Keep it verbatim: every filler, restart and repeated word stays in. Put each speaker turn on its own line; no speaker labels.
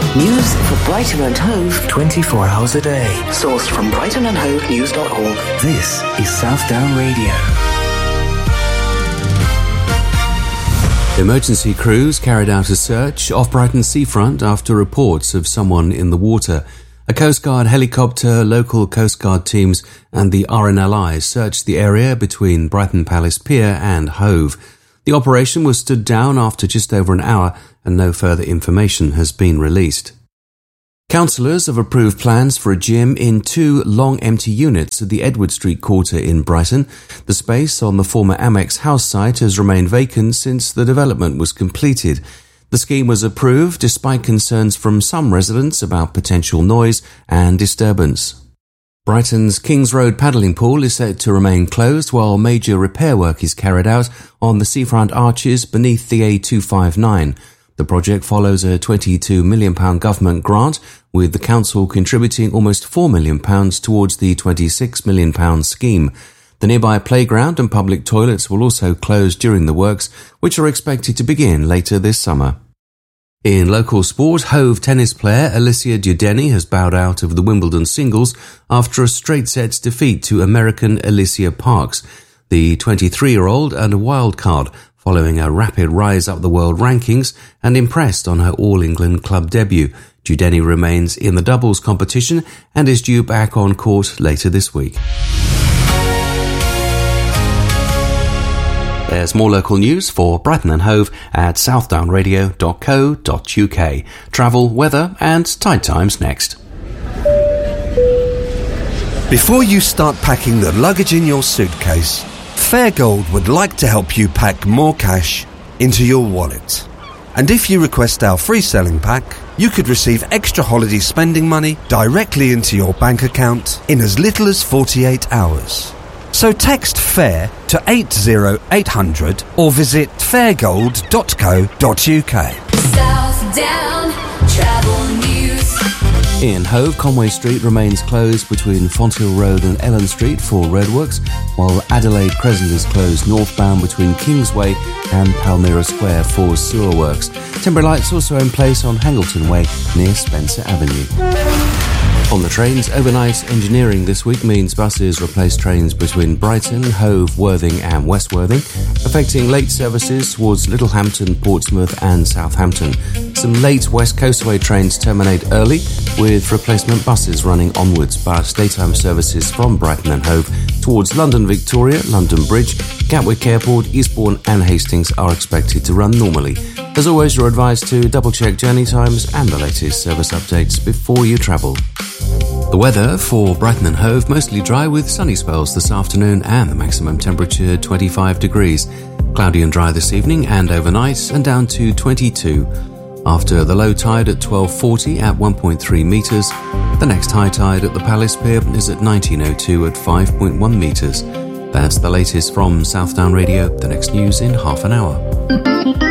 News for Brighton and Hove
twenty-four hours a day.
Sourced from brighton and hove news dot org.
This is Southdown Radio.
Emergency crews carried out a search off Brighton seafront after reports of someone in the water. A Coast Guard helicopter, local Coast Guard teams and the R N L I searched the area between Brighton Palace Pier and Hove. The operation was stood down after just over an hour and no further information has been released. Councillors have approved plans for a gym in two long empty units at the Edward Street quarter in Brighton. The space on the former Amex house site has remained vacant since the development was completed. The scheme was approved despite concerns from some residents about potential noise and disturbance. Brighton's Kings Road paddling pool is set to remain closed while major repair work is carried out on the seafront arches beneath the A two fifty-nine. The project follows a twenty-two million pounds government grant, with the council contributing almost four million pounds towards the twenty-six million pounds scheme. The nearby playground and public toilets will also close during the works, which are expected to begin later this summer. In local sport, Hove tennis player Alicia Dudeni has bowed out of the Wimbledon singles after a straight sets defeat to American Alicia Parks. The twenty-three-year-old earned a wild card following a rapid rise up the world rankings and impressed on her All-England club debut. Dudeni remains in the doubles competition and is due back on court later this week. There's more local news for Brighton and Hove at southdown radio dot co dot uk. Travel, weather and tide times next.
Before you start packing the luggage in your suitcase, Fairgold would like to help you pack more cash into your wallet. And if you request our free selling pack, you could receive extra holiday spending money directly into your bank account in as little as forty-eight hours. So text FAIR to eight zero eight hundred or visit fairgold dot co dot uk.
Southdown Travel News.
In Hove, Conway Street remains closed between Fonthill Road and Ellen Street for roadworks, while Adelaide Crescent is closed northbound between Kingsway and Palmyra Square for sewer works. Temporary lights also in place on Hangleton Way near Spencer Avenue. On the trains, overnight engineering this week means buses replace trains between Brighton, Hove, Worthing and West Worthing, affecting late services towards Littlehampton, Portsmouth and Southampton. Some late West Coastway trains terminate early, with replacement buses running onwards, but daytime services from Brighton and Hove towards London Victoria, London Bridge, Gatwick Airport, Eastbourne and Hastings are expected to run normally. As always, you're advised to double-check journey times and the latest service updates before you travel. The weather for Brighton and Hove, mostly dry with sunny spells this afternoon and the maximum temperature twenty-five degrees. Cloudy and dry this evening and overnight and down to twenty-two. After the low tide at twelve forty at one point three metres, the next high tide at the Palace Pier is at nineteen oh two at five point one metres. That's the latest from Southdown Radio. The next news in half an hour.